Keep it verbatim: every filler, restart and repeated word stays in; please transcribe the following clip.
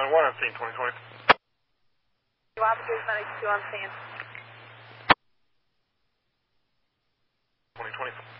one on scene, twenty twenty. Officers ninety-two on scene. twenty twenty.